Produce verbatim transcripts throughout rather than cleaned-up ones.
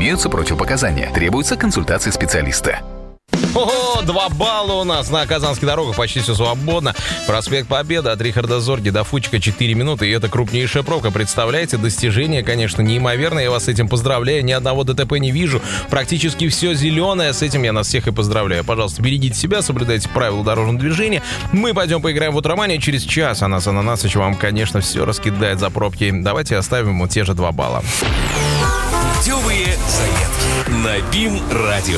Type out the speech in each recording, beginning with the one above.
Имеются противопоказания. Требуется консультация специалиста. Ого, два балла у нас на казанских дорогах, почти все свободно. Проспект Победы от Рихарда Зорги до Фучика четыре минуты, и это крупнейшая пробка. Представляете, достижение, конечно, неимоверное, я вас с этим поздравляю, ни одного ДТП не вижу, практически все зеленое, с этим я нас всех и поздравляю. Пожалуйста, берегите себя, соблюдайте правила дорожного движения. Мы пойдем поиграем в Утроманию через час, Анас Ананасович вам, конечно, все раскидает за пробки. Давайте оставим ему те же два балла. Путевые заметки на БИМ-радио.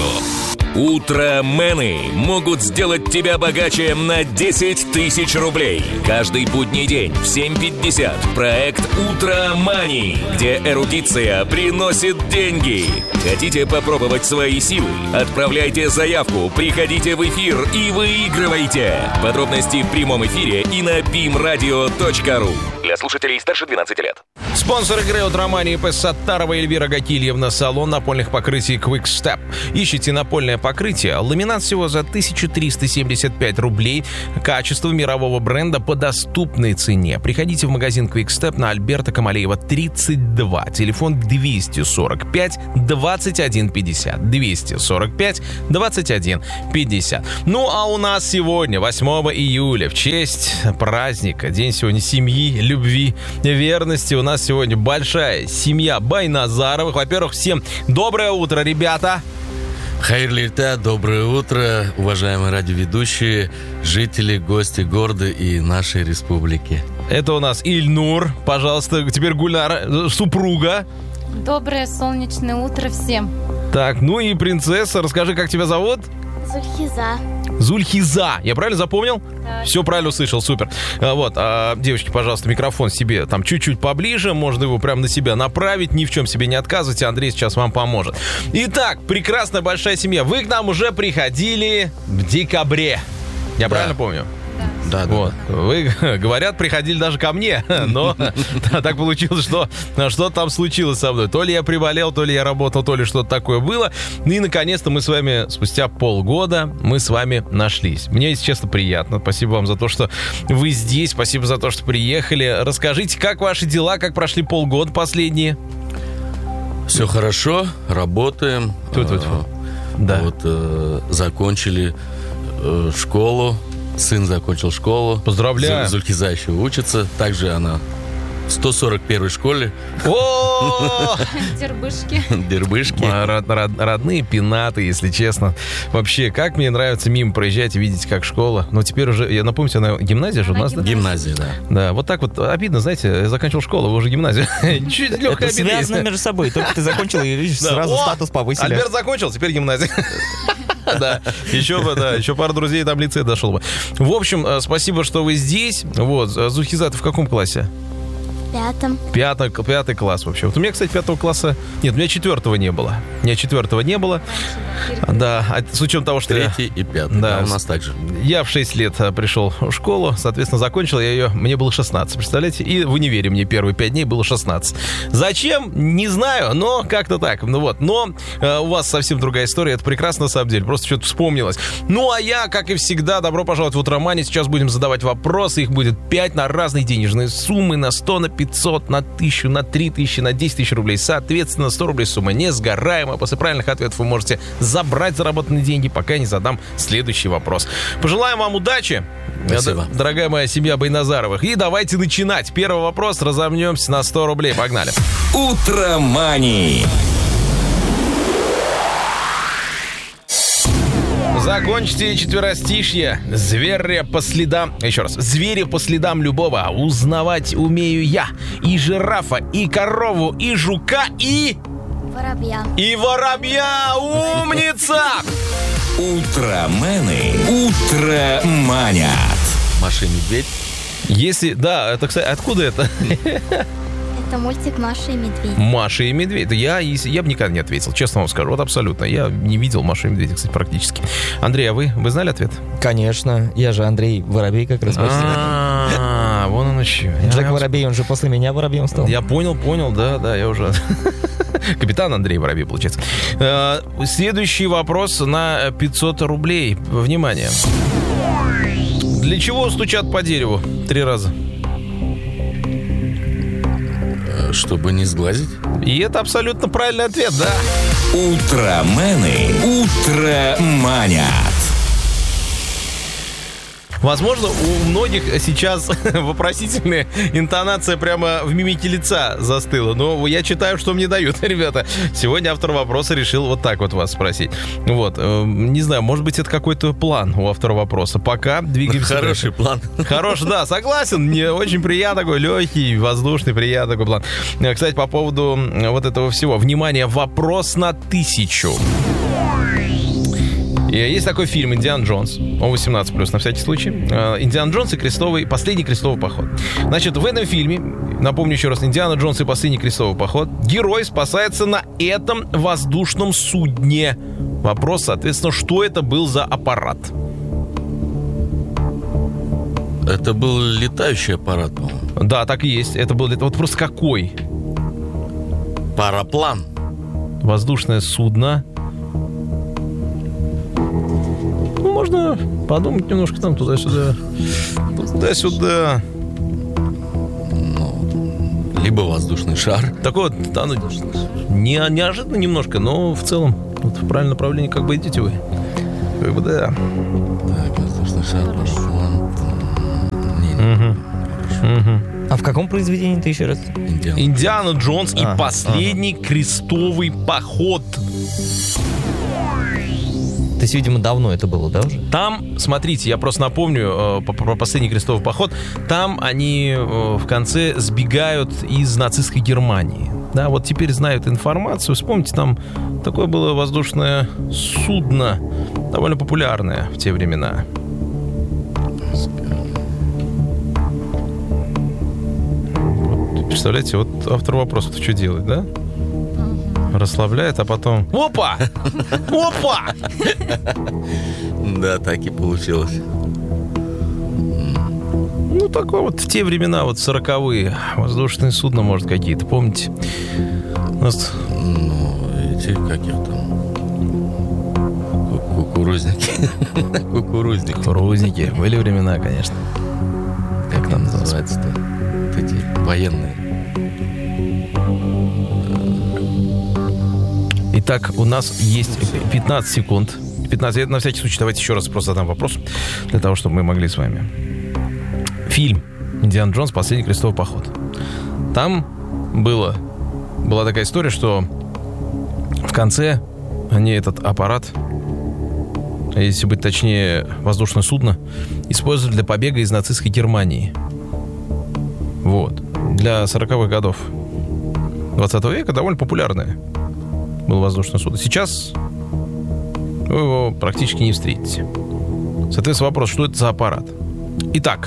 Утромены могут сделать тебя богаче на десять тысяч рублей. Каждый будний день в семь пятьдесят проект «Утромани», где эрудиция приносит деньги. Хотите попробовать свои силы? Отправляйте заявку, приходите в эфир и выигрывайте. Подробности в прямом эфире и на бим радио точка ру. Для слушателей старше двенадцати лет. Спонсор игры «Утромания» ИП Саттарова Эльвира Гакильевна, салон напольных покрытий Quick Step. Ищите напольное покрытие, ламинат всего за тысячу триста семьдесят пять рублей, качество мирового бренда по доступной цене. Приходите в магазин Quick Step на Альберта Камалеева тридцать два, телефон двести сорок пять двадцать один пятьдесят, двести сорок пять двадцать один пятьдесят. Ну а у нас сегодня, восьмого июля, в честь праздника, день сегодня семьи, любви, верности, у нас сегодня большая семья Байназаровых. Во-первых, всем доброе утро, ребята! Хайрлита, доброе утро, уважаемые радиоведущие, жители, гости города и нашей республики. Это у нас Ильнур, пожалуйста, теперь Гульнара, супруга. Доброе солнечное утро всем. Так, ну и принцесса, расскажи, как тебя зовут? Зульхиза. Зульхиза, я правильно запомнил? Да. Все правильно услышал, супер. А, вот, а, девочки, пожалуйста, микрофон себе там чуть-чуть поближе, можно его прямо на себя направить, ни в чем себе не отказывайте, Андрей сейчас вам поможет. Итак, прекрасная большая семья, вы к нам уже приходили в декабре, я да. правильно помню? Да, вот. да. Вы, говорят, приходили даже ко мне, но так получилось, что что-то там случилось со мной. То ли я приболел, то ли я работал, то ли что-то такое было. И, наконец-то, мы с вами спустя полгода, мы с вами нашлись. Мне, если честно, приятно. Спасибо вам за то, что вы здесь. Спасибо за то, что приехали. Расскажите, как ваши дела, как прошли полгода последние? Все хорошо, работаем. Тьфу-тьфу-тьфу. Да. Вот, э, закончили э, школу. Сын закончил школу. Поздравляю. Зульхиза еще учится. Также она в сто сорок первой школе. О! Дербышки. Дербышки. Род, род, родные пенаты, если честно. Вообще, как мне нравится мимо проезжать и видеть, как школа. Но теперь уже, я напомню, она гимназия же у нас, да? Гимназия, да. Да, вот так вот обидно, знаете, я закончил школу, вы уже гимназию. Чуть легкая обида. Это связано между собой. Только ты закончил, и видишь, сразу статус повысили. Альберт закончил, теперь гимназия. Да, еще бы, да, еще пару друзей там лицей дошел бы. В общем, спасибо, что вы здесь. Вот, Зульхиза, ты в каком классе? Пятом. Пятый, пятый класс вообще. Вот у меня, кстати, пятого класса... Нет, у меня четвертого не было. У меня четвертого не было. Да, а с учетом того, что... Третий я... и пятый, да, да, у нас так же. Я в шесть лет пришел в школу, соответственно, закончил я ее... Мне было шестнадцать, представляете? И в универе мне первые пять дней было шестнадцать. Зачем? Не знаю, но как-то так. Ну вот, но э, у вас совсем другая история. Это прекрасно, на самом деле. Просто что-то вспомнилось. Ну, а я, как и всегда, добро пожаловать в Утромани. Сейчас будем задавать вопросы. Их будет пять на разные денежные суммы. На сто, на пятьсот, на тысячу, на три тысячи, на десять тысяч рублей. Соответственно, сто рублей сумма несгораемая. После правильных ответов вы можете забрать заработанные деньги, пока я не задам следующий вопрос. Пожелаем вам удачи, спасибо, дорогая моя семья Байназаровых. И давайте начинать. Первый вопрос. Разомнемся на сто рублей. Погнали. Утромани. Закончите четверостишье. Зверя по следам... Еще раз. Зверя по следам любого узнавать умею я. И жирафа, и корову, и жука, и... Воробья. И воробья. Умница! Утромены утроманят. Маша и медведь. Если... Да, это, кстати, откуда это? Это мультик «Маша и медведь». Маша и медведь. Я, я бы никогда не ответил, честно вам скажу. Вот абсолютно. Я не видел Машу и медведя, кстати, практически. Андрей, а вы? Вы знали ответ? Конечно. Я же Андрей Воробей как раз. А, вон он еще. Джек Воробей, он же после меня воробьем стал. Я понял, понял, да, да, я уже... Капитан Андрей Воробей, получается. Следующий вопрос на пятьсот рублей. Внимание. Для чего стучат по дереву три раза? Чтобы не сглазить. И это абсолютно правильный ответ, да. Утромены утроманят. Возможно, у многих сейчас вопросительная интонация прямо в мимике лица застыла. Но я читаю, что мне дают, ребята. Сегодня автор вопроса решил вот так вот вас спросить. Вот. Не знаю, может быть, это какой-то план у автора вопроса. Пока двигаемся. Хороший план. Хороший, да, согласен. Мне очень приятный такой, легкий, воздушный, приятный такой план. Кстати, по поводу вот этого всего. Внимание, вопрос на тысячу. Есть такой фильм «Индиана Джонс». Он восемнадцать плюс, на всякий случай. «Индиана Джонс и крестовый, последний крестовый поход». Значит, в этом фильме, напомню еще раз, «Индиана Джонс и последний крестовый поход», герой спасается на этом воздушном судне. Вопрос, соответственно, что это был за аппарат? Это был летающий аппарат, по-моему. Да, так и есть. Это был... Вот просто какой? Параплан. Воздушное судно. Можно подумать немножко там туда-сюда. Туда-сюда. Ну, либо воздушный шар. Так вот, да, ну, не, неожиданно немножко, но в целом вот в правильном направлении как бы идите вы. Как бы да. Так, воздушный шар, параплан. Угу. Угу. А в каком произведении ты еще раз? Индиана, Индиана Джонс А, и последний ага. крестовый поход. То есть, видимо, давно это было, да, уже? Там, смотрите, я просто напомню э, про последний крестовый поход. Там они э, в конце сбегают из нацистской Германии. Да, вот теперь знают информацию. Вспомните, там такое было воздушное судно, довольно популярное в те времена. Вот, представляете, вот автор вопроса что делает, да? Расслабляет, а потом... Опа! Опа! Да, так и получилось. Ну, такое вот в те времена, вот сороковые, воздушные судна, может, какие-то, помните? У нас... Ну, эти, как их там... Кукурузники. Кукурузники. Кукурузники. Были времена, конечно. Как там называется-то? Вот эти военные. Итак, у нас есть пятнадцать секунд. пятнадцать, на всякий случай, давайте еще раз просто задам вопрос, для того, чтобы мы могли с вами. Фильм «Индиана Джонс. Последний крестовый поход». Там было, была такая история, что в конце они этот аппарат, если быть точнее, воздушное судно, использовали для побега из нацистской Германии. Вот. Для сороковых годов двадцатого века довольно популярное было воздушное судно. Сейчас вы его практически не встретите. Соответственно, вопрос, что это за аппарат? Итак,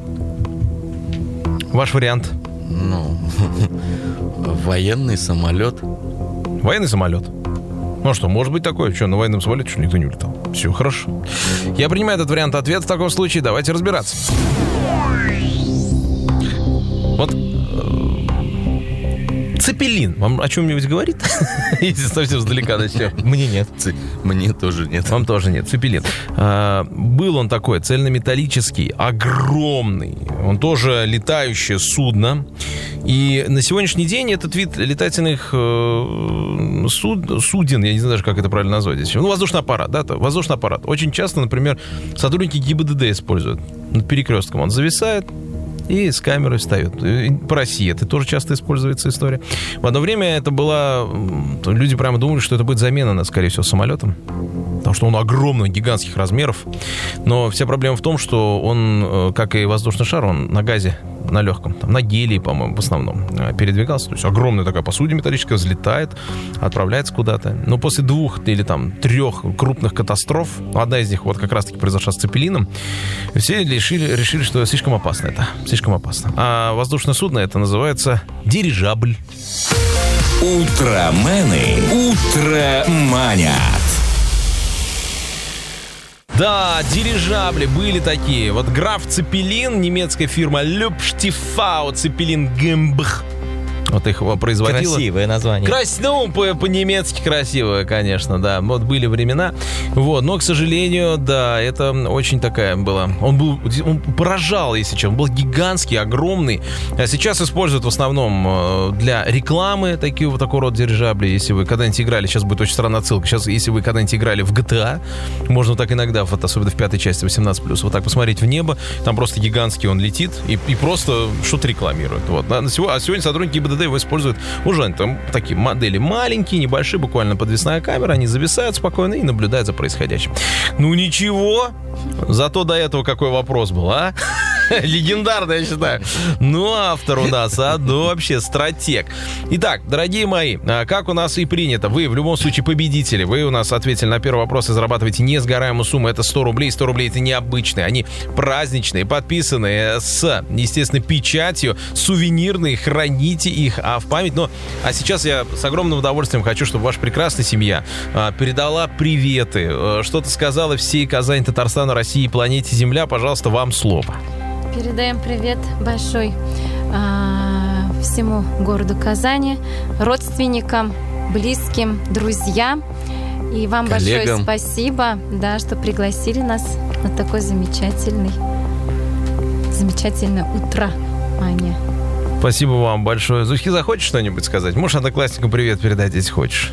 ваш вариант. Ну, военный самолет. Военный самолет. Ну что, может быть такое? Что, на военном самолете что, никто не улетал? Все хорошо. Я принимаю этот вариант ответа в таком случае. Давайте разбираться. Вот Цепелин. Вам о чем-нибудь говорит? Если совсем издалека начнем. Мне нет. Мне тоже нет. Вам тоже нет. Цепелин. А, был он такой, цельнометаллический, огромный. Он тоже летающее судно. И на сегодняшний день этот вид летательных э, суд, суден, я не знаю даже, как это правильно назвать здесь. Ну, воздушный аппарат, да, то, воздушный аппарат. Очень часто, например, сотрудники ГИБДД используют. Над перекрестком он зависает и с камерой встает. По России это тоже часто используется история. В одно время это была... Люди прямо думали, что это будет замена, скорее всего, самолетом. Потому что он огромный, гигантских размеров. Но вся проблема в том, что он, как и воздушный шар, он на газе, на легком, там, на гелии, по-моему, в основном передвигался. То есть огромная такая посудина металлическая взлетает, отправляется куда-то. Но после двух или там трех крупных катастроф, одна из них вот как раз-таки произошла с Цепелином, все решили, решили, что слишком опасно это. Слишком опасно. А воздушное судно это называется дирижабль. Утромены утроманят. Да, дирижабли были такие. Вот граф Цепелин, немецкая фирма Люфтштифау Цепелин Гембх. вот их производила. Красивое название. Крас... Ну, по- по-немецки красивое, конечно, да. Вот были времена. Вот, но, к сожалению, да, это очень такая была. Он был, он поражал, если честно. Он был гигантский, огромный. А сейчас используют в основном для рекламы такие вот такого рода дирижабли. Если вы когда-нибудь играли, сейчас будет очень странная отсылка. Сейчас, если вы когда-нибудь играли в джи ти эй, можно так иногда, вот, особенно в пятой части восемнадцать плюс, вот так посмотреть в небо. Там просто гигантский он летит и, и просто что-то рекламирует. Вот. А сегодня сотрудники ГИБДД его используют уже там такие модели маленькие, небольшие, буквально подвесная камера, они зависают спокойно и наблюдают за происходящим. Ну ничего, зато до этого какой вопрос был, а? Легендарный, я считаю. Ну, автор у нас, а, ну вообще стратег. Итак, дорогие мои, как у нас и принято, вы в любом случае победители. Вы у нас ответили на первый вопрос и зарабатываете несгораемую сумму. Это сто рублей. сто рублей это необычные. Они праздничные, подписанные с, естественно, печатью, сувенирные. Храните их а, в память. Но, а сейчас я с огромным удовольствием хочу, чтобы ваша прекрасная семья а, передала приветы, а, что-то сказала всей Казани, Татарстану, России, планете Земля. Пожалуйста, вам слово. Передаем привет большой а, всему городу Казани, родственникам, близким, друзьям. И вам коллегам. Большое спасибо, да, что пригласили нас на такое замечательный, замечательное утро, Аня. Спасибо вам большое. Зульхиза, хочешь что-нибудь сказать? Можешь одноклассникам привет передать, если хочешь.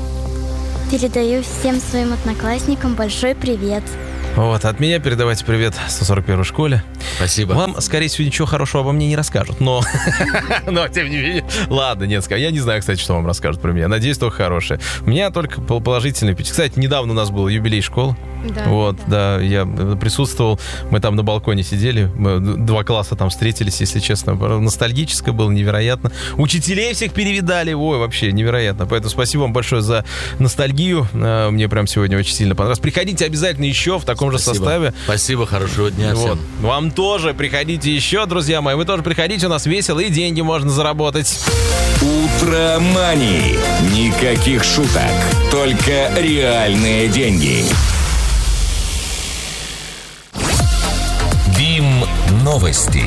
Передаю всем своим одноклассникам большой привет. Вот, от меня передавайте привет сто сорок первой школе. Спасибо. Вам, скорее всего, ничего хорошего обо мне не расскажут, но... Но, тем не менее... Ладно, нет, я не знаю, кстати, что вам расскажут про меня. Надеюсь, только хорошее. У меня только положительные впечатления. Кстати, недавно у нас был юбилей школы. Да, вот, да. да, я присутствовал. Мы там на балконе сидели. Мы два класса там встретились, если честно. Ностальгическое было, невероятно. Учителей всех перевидали. Ой, вообще невероятно. Поэтому спасибо вам большое за ностальгию. Мне прям сегодня очень сильно понравилось. Приходите обязательно еще в таком же Спасибо. составе. Спасибо, хорошего дня Вот. всем. Вам тоже приходите еще, друзья мои. Вы тоже приходите, у нас весело и деньги можно заработать. Утро Мани. Никаких шуток, только реальные деньги. БИМ новости.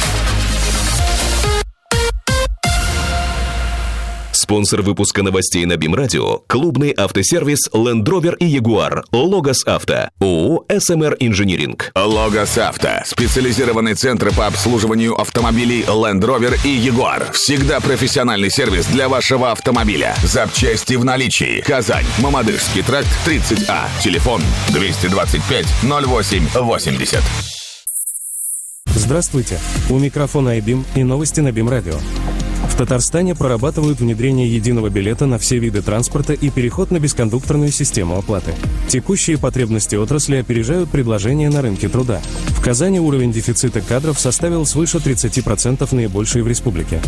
Спонсор выпуска новостей на БИМ-радио – клубный автосервис Land Rover и Jaguar. Логос Авто. ООО эс эм эр Инжиниринг. Логос Авто. Специализированный центр по обслуживанию автомобилей Land Rover и Jaguar. Всегда профессиональный сервис для вашего автомобиля. Запчасти в наличии. Казань. Мамадышский тракт тридцать А. Телефон двести двадцать пять ноль восемь восемьдесят. Здравствуйте. У микрофона iBeam и новости на БИМ-радио. В Татарстане прорабатывают внедрение единого билета на все виды транспорта и переход на бескондукторную систему оплаты. Текущие потребности отрасли опережают предложения на рынке труда. В Казани уровень дефицита кадров составил свыше тридцати процентов, наибольший в республике.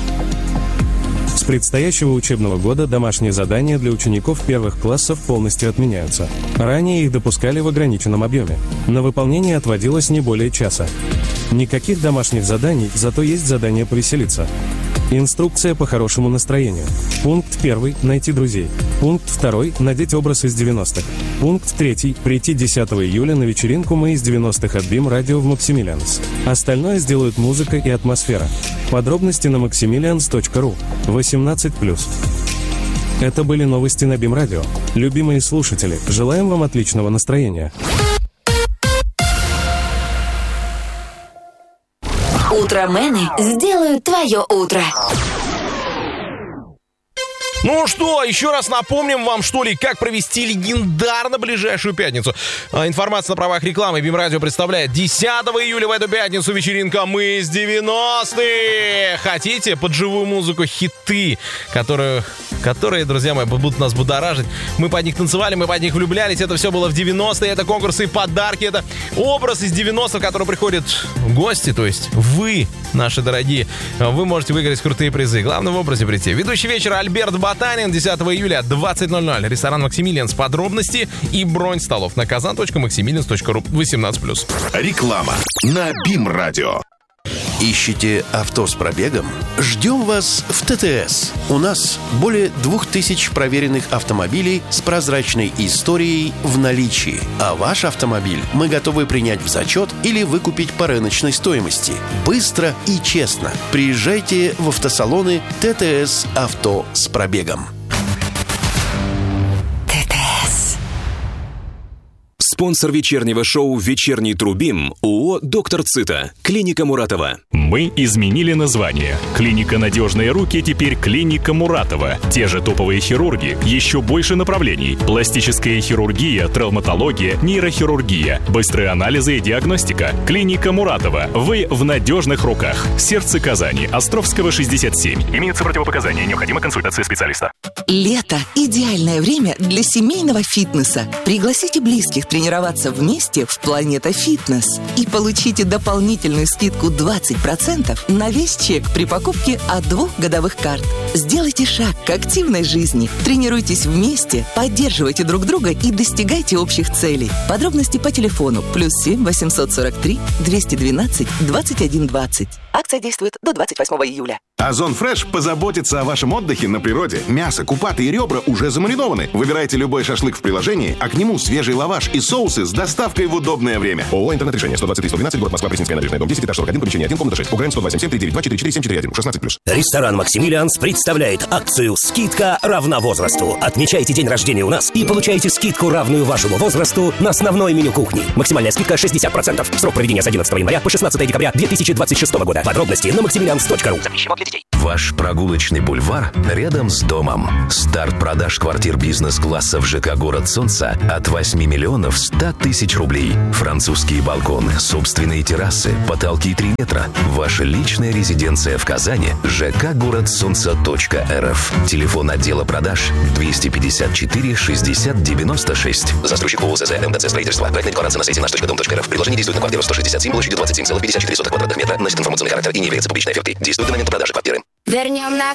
С предстоящего учебного года домашние задания для учеников первых классов полностью отменяются. Ранее их допускали в ограниченном объеме. На выполнение отводилось не более часа. Никаких домашних заданий, зато есть задание повеселиться. Инструкция по хорошему настроению. Пункт первый – найти друзей. Пункт второй – надеть образ из девяностых. Пункт третий – прийти десятого июля на вечеринку «Мы из девяностых» от БИМ-радио в Максимилианс. Остальное сделают музыка и атмосфера. Подробности на максимилианс точка ру. восемнадцать плюс. Это были новости на БИМ-радио. Любимые слушатели, желаем вам отличного настроения. Утромены сделают твое утро. Ну что, еще раз напомним вам, что ли, как провести легендарно ближайшую пятницу. А, информация на правах рекламы. БИМ-радио представляет десятого июля в эту пятницу вечеринка «Мы из девяностых». Хотите под живую музыку хиты, которые, которые, друзья мои, будут нас будоражить. Мы под них танцевали, мы под них влюблялись. Это все было в девяностые. Это конкурсы и подарки. Это образ из девяностых, в который приходят гости, то есть вы, наши дорогие. Вы можете выиграть крутые призы. Главное в образе прийти. Ведущий вечера Альберт Батанин, десятого июля, двадцать ноль ноль. Ресторан «Максимилианс». Подробности и бронь столов на казан точка максимилианс точка ру. восемнадцать плюс. Реклама на БИМ-радио. Ищете авто с пробегом? Ждем вас в ТТС. У нас более двух тысяч проверенных автомобилей с прозрачной историей в наличии. А ваш автомобиль мы готовы принять в зачет или выкупить по рыночной стоимости. Быстро и честно. Приезжайте в автосалоны ТТС «Авто с пробегом». Спонсор вечернего шоу «Вечерний Трубим» ООО «Доктор Цита». Клиника Муратова. Мы изменили название. Клиника «Надежные руки» теперь клиника Муратова. Те же топовые хирурги, еще больше направлений. Пластическая хирургия, травматология, нейрохирургия, быстрые анализы и диагностика. Клиника Муратова. Вы в надежных руках. Сердце Казани. Островского, шестьдесят семь. Имеются противопоказания. Необходима консультация специалиста. Лето – идеальное время для семейного фитнеса. Пригласите близких тренироваться вместе в Планета Фитнес и получите дополнительную скидку двадцать процентов на весь чек при покупке от двух годовых карт. Сделайте шаг к активной жизни. Тренируйтесь вместе, поддерживайте друг друга и достигайте общих целей. Подробности по телефону плюс семь восемьсот сорок три двести двенадцать двадцать один двадцать. Акция действует до двадцать восьмого июля. Озон Фреш позаботится о вашем отдыхе на природе. Мясо, купаты и ребра уже замаринованы. Выбирайте любой шашлык в приложении, а к нему свежий лаваш и соусы с доставкой в удобное время. ООО «Интернет-решение». сто двадцать три сто двенадцать, город Москва, Пресненская набережная, дом десять, этаж сорок один, помещение один, комната шесть. УГРН сто два семь семь три девять два четыре четыре семь четыре один, шестнадцать плюс. Ресторан «Максимилианс» представляет акцию «Скидка равна возрасту». Отмечайте день рождения у нас и получайте скидку, равную вашему возрасту, на основное меню кухни. Максимальная скидка шестьдесят процентов. Срок проведения с одиннадцатого января по шестнадцатое декабря две тысячи двадцать шестого года. Подробности на максимилианс точка ру. Запрещено для детей. Ваш прогулочный бульвар рядом с домом. Старт продаж квартир бизнес-класса в ЖК «Город Солнца» от восьми миллионов ста тысяч рублей. Французские балконы, собственные террасы, потолки три метра. Ваша личная резиденция в Казани. ЖК «Город Солнца точка эр эф. Телефон отдела продаж двести пятьдесят четыре шестьдесят девяносто шесть. Застройщик ООО ЗЗ МТЦ строительства. Проектная декларация на сайте наш точка дом точка эр эф. Предложение действует на квартиру сто шестьдесят семь, площадью двадцать семь целых пятьдесят четыре сотых квадратных метра. Носит информационный характер и не является публичной офертой. Действует до момента продажи квартиры. Вернем на